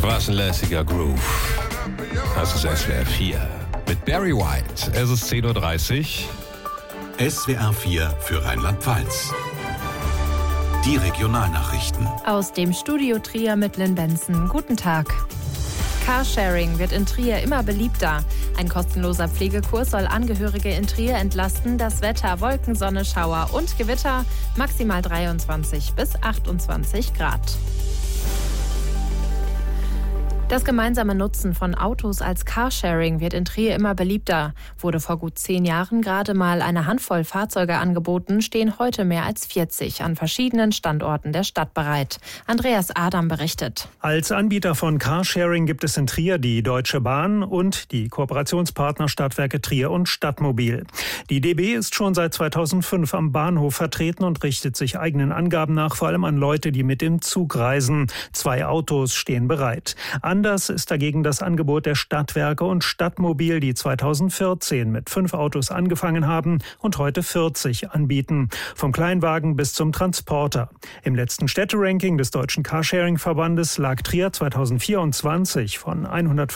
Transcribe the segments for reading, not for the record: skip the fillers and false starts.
Was ein lässiger Groove. Das ist SWR 4 mit Barry White. Es ist 10.30 Uhr. SWR 4 für Rheinland-Pfalz. Die Regionalnachrichten. Aus dem Studio Trier mit Lynn Benson. Guten Tag. Carsharing wird in Trier immer beliebter. Ein kostenloser Pflegekurs soll Angehörige in Trier entlasten. Das Wetter: Wolken, Sonne, Schauer und Gewitter. Maximal 23 bis 28 Grad. Das gemeinsame Nutzen von Autos als Carsharing wird in Trier immer beliebter. Wurde vor gut 10 Jahren gerade mal eine Handvoll Fahrzeuge angeboten, stehen heute mehr als 40 an verschiedenen Standorten der Stadt bereit. Andreas Adam berichtet. Als Anbieter von Carsharing gibt es in Trier die Deutsche Bahn und die Kooperationspartner Stadtwerke Trier und Stadtmobil. Die DB ist schon seit 2005 am Bahnhof vertreten und richtet sich eigenen Angaben nach vor allem an Leute, die mit dem Zug reisen. 2 Autos stehen bereit. Anders ist dagegen das Angebot der Stadtwerke und Stadtmobil, die 2014 mit 5 Autos angefangen haben und heute 40 anbieten. Vom Kleinwagen bis zum Transporter. Im letzten Städteranking des Deutschen Carsharing-Verbandes lag Trier 2024 von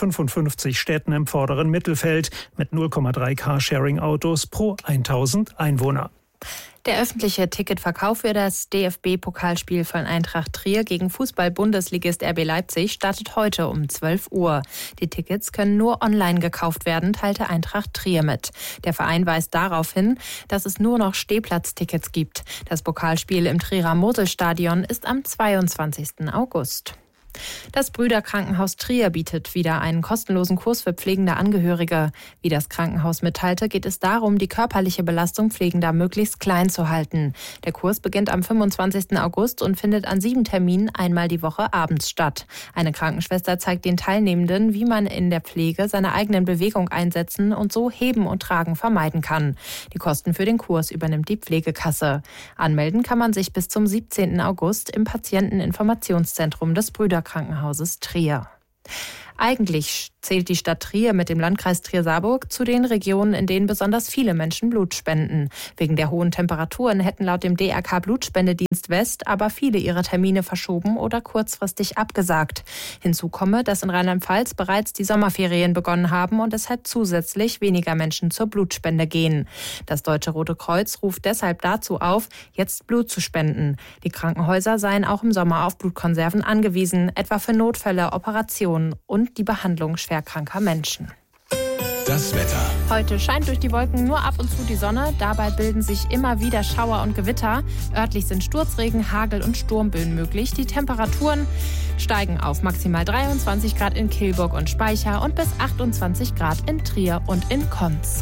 155 Städten im vorderen Mittelfeld mit 0,3 Carsharing-Autos pro 1000 Einwohner. Der öffentliche Ticketverkauf für das DFB-Pokalspiel von Eintracht Trier gegen Fußball-Bundesligist RB Leipzig startet heute um 12 Uhr. Die Tickets können nur online gekauft werden, teilte Eintracht Trier mit. Der Verein weist darauf hin, dass es nur noch Stehplatztickets gibt. Das Pokalspiel im Trierer Moselstadion ist am 22. August. Das Brüderkrankenhaus Trier bietet wieder einen kostenlosen Kurs für pflegende Angehörige. Wie das Krankenhaus mitteilte, geht es darum, die körperliche Belastung Pflegender möglichst klein zu halten. Der Kurs beginnt am 25. August und findet an 7 Terminen einmal die Woche abends statt. Eine Krankenschwester zeigt den Teilnehmenden, wie man in der Pflege seine eigenen Bewegung einsetzen und so Heben und Tragen vermeiden kann. Die Kosten für den Kurs übernimmt die Pflegekasse. Anmelden kann man sich bis zum 17. August im Patienteninformationszentrum des Brüderkrankenhauses Trier. Eigentlich zählt die Stadt Trier mit dem Landkreis Trier-Saarburg zu den Regionen, in denen besonders viele Menschen Blut spenden. Wegen der hohen Temperaturen hätten laut dem DRK Blutspendedienst West aber viele ihre Termine verschoben oder kurzfristig abgesagt. Hinzu komme, dass in Rheinland-Pfalz bereits die Sommerferien begonnen haben und deshalb zusätzlich weniger Menschen zur Blutspende gehen. Das Deutsche Rote Kreuz ruft deshalb dazu auf, jetzt Blut zu spenden. Die Krankenhäuser seien auch im Sommer auf Blutkonserven angewiesen, etwa für Notfälle, Operationen und die Behandlung schwerkranker Menschen. Das Wetter. Heute scheint durch die Wolken nur ab und zu die Sonne. Dabei bilden sich immer wieder Schauer und Gewitter. Örtlich sind Sturzregen, Hagel und Sturmböen möglich. Die Temperaturen steigen auf maximal 23 Grad in Kilburg und Speicher und bis 28 Grad in Trier und in Konz.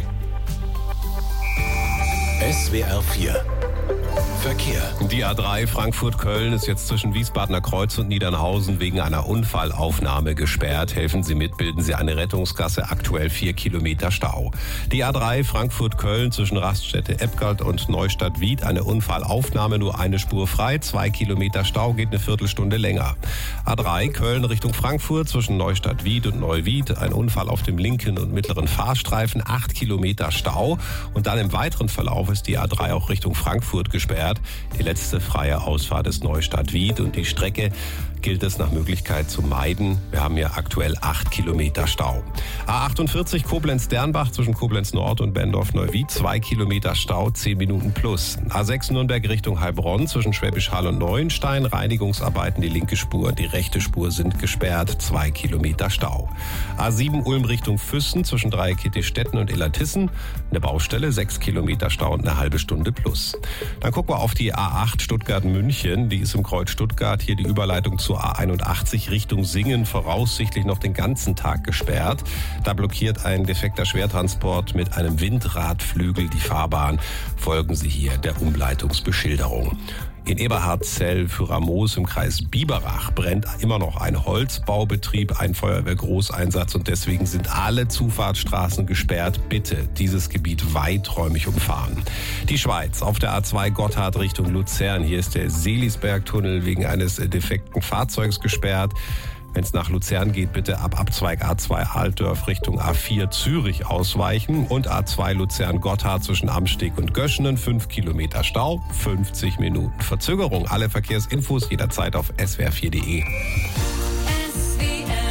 SWR 4 Verkehr. Die A3 Frankfurt-Köln ist jetzt zwischen Wiesbadener Kreuz und Niedernhausen wegen einer Unfallaufnahme gesperrt. Helfen Sie mit, bilden Sie eine Rettungsgasse, aktuell 4 Kilometer Stau. Die A3 Frankfurt-Köln zwischen Raststätte-Eppgalt und Neustadt-Wied, eine Unfallaufnahme, nur eine Spur frei, 2 Kilometer Stau, geht eine Viertelstunde länger. A3 Köln Richtung Frankfurt zwischen Neustadt-Wied und Neuwied, ein Unfall auf dem linken und mittleren Fahrstreifen, 8 Kilometer Stau. Und dann im weiteren Verlauf ist die A3 auch Richtung Frankfurt gesperrt. Die letzte freie Ausfahrt ist Neustadt-Wied und die Strecke gilt es nach Möglichkeit zu meiden. Wir haben hier aktuell 8 Kilometer Stau. A48 Koblenz-Dernbach zwischen Koblenz-Nord und Bendorf-Neuwied, 2 Kilometer Stau, 10 Minuten plus. A6 Nürnberg Richtung Heilbronn zwischen Schwäbisch Hall und Neuenstein, Reinigungsarbeiten, die linke Spur und die rechte Spur sind gesperrt, 2 Kilometer Stau. A7 Ulm Richtung Füssen zwischen Dreieckittistetten und Illertissen, eine Baustelle, 6 Kilometer Stau und eine halbe Stunde plus. Dann gucken wir auf die A8 Stuttgart-München, die ist im Kreuz Stuttgart, hier die Überleitung zur A81 Richtung Singen voraussichtlich noch den ganzen Tag gesperrt. Da blockiert ein defekter Schwertransport mit einem Windradflügel die Fahrbahn. Folgen Sie hier der Umleitungsbeschilderung. In Eberhardzell für Ramos im Kreis Biberach brennt immer noch ein Holzbaubetrieb, ein Feuerwehrgroßeinsatz und deswegen sind alle Zufahrtsstraßen gesperrt. Bitte dieses Gebiet weiträumig umfahren. Die Schweiz auf der A2 Gotthard Richtung Luzern. Hier ist der Seelisbergtunnel wegen eines defekten Fahrzeugs gesperrt. Wenn es nach Luzern geht, bitte ab Abzweig A2 Altdorf Richtung A4 Zürich ausweichen und A2 Luzern-Gotthard zwischen Amsteg und Göschenen, 5 Kilometer Stau, 50 Minuten Verzögerung. Alle Verkehrsinfos jederzeit auf swr4.de.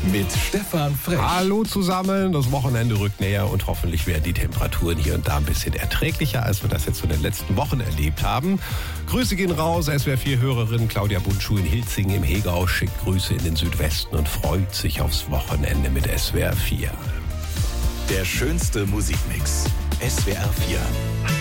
mit Stefan Frech. Hallo zusammen, das Wochenende rückt näher und hoffentlich werden die Temperaturen hier und da ein bisschen erträglicher, als wir das jetzt in den letzten Wochen erlebt haben. Grüße gehen raus, SWR4-Hörerin Claudia Bundschuh in Hilzing im Hegau schickt Grüße in den Südwesten und freut sich aufs Wochenende mit SWR4. Der schönste Musikmix. SWR4.